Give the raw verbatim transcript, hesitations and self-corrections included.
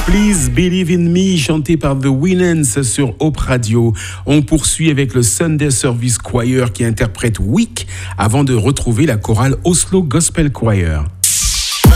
Please Believe in Me, chanté par The Winans sur Hope Radio. On poursuit avec le Sunday Service Choir qui interprète Week avant de retrouver la chorale Oslo Gospel Choir.